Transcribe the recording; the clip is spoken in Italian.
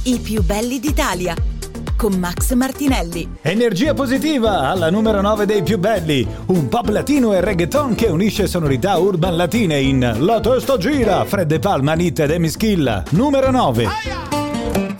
I più belli d'Italia, con Max Martinelli. Energia positiva alla numero 9 dei più belli, un pop latino e reggaeton che unisce sonorità urban latine in La testa gira, Fred De Palma, Nit ed Emischilla, numero 9.